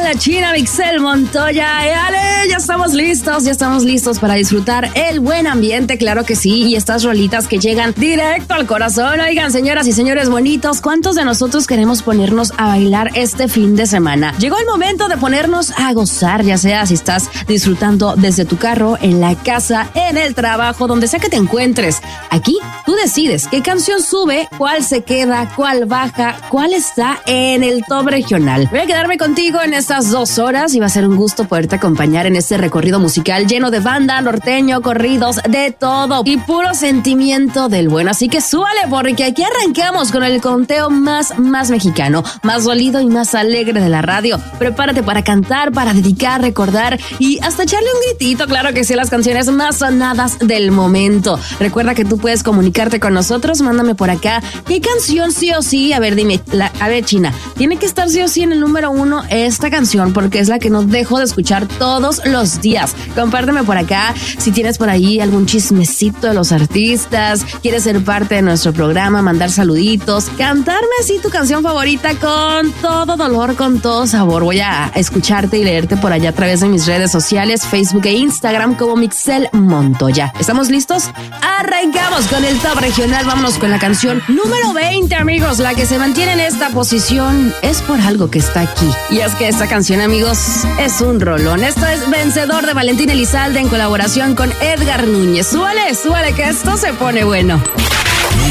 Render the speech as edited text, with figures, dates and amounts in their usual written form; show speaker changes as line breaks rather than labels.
la China Mixel Montoya. Ale, ya estamos listos para disfrutar el buen ambiente, claro que sí, y estas rolitas que llegan directo al corazón. Oigan, señoras y señores bonitos, ¿cuántos de nosotros queremos ponernos a bailar este fin de semana? Llegó el momento de ponernos a gozar, ya sea si estás disfrutando desde tu carro, en la casa, en el trabajo, donde sea que te encuentres. Aquí tú decides qué canción sube, cuál se queda, cuál baja, cuál está en el top regional. Voy a quedarme contigo en estas 2 horas y va a ser un gusto poderte acompañar en este recorrido musical lleno de banda, norteño, corridos, de todo y puro sentimiento del bueno. Así que súbale, porque aquí arrancamos con el conteo más mexicano, más dolido y más alegre de la radio. Prepárate para cantar, para dedicar, recordar y hasta echarle un gritito, claro que sí, las canciones más sonadas del momento. Recuerda que tú puedes comunicarte con nosotros, mándame por acá qué canción sí o sí, a ver, dime, a ver, China, tiene que estar sí o sí en el número 1 esta canción, porque es la que no dejo de escuchar todos los días. Compárteme por acá si tienes por ahí algún chismecito de los artistas, quieres ser parte de nuestro programa, mandar saluditos, cantarme así tu canción favorita con todo dolor, con todo sabor. Voy a escucharte y leerte por allá a través de mis redes sociales, Facebook e Instagram como Mixel Montoya. ¿Estamos listos? Arrancamos con el top regional. Vámonos con la canción número 20, amigos. La que se mantiene en esta posición es por algo que está aquí. Y es que esta canción, amigos, es un rolón. Esto es Vencedor de Valentín Elizalde en colaboración con Edgar Núñez. Súbale, que esto se pone bueno.